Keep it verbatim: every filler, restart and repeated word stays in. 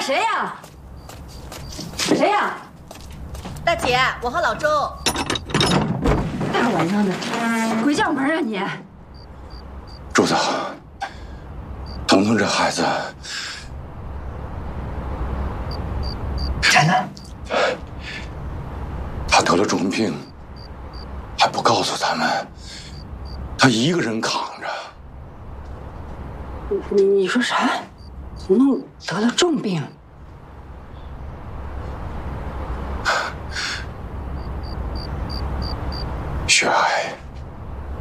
谁呀？谁呀？ 大姐，我和老周。 大晚上的，鬼叫门啊你！ 柱子，腾腾这孩子， 真的， 他得了重病，还不告诉咱们，他一个人扛着。 你你说啥？彤彤得了重病？